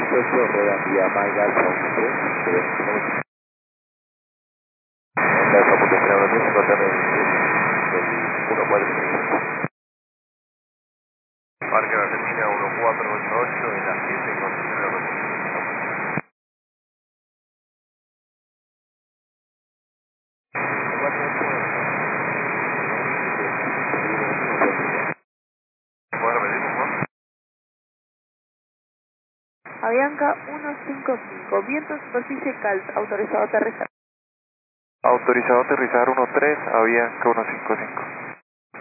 18, rueda vía Maigas, Honda, Zapote, 145, Parque Argentina 1488 en la 7 con 0. Bueno, repetimos, ¿no? Avianca 155, viento superficie calza, autorizado a aterrizar. Autorizado a aterrizar 13, Avianca 155.